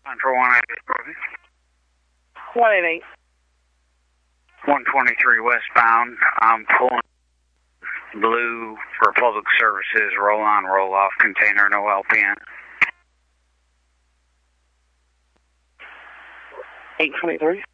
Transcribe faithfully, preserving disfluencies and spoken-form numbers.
Control one eighty-eight. one eighty-eight. one twenty-three westbound. I'm pulling blue for public services. Roll on, roll off container, no L P N. eight twenty-three.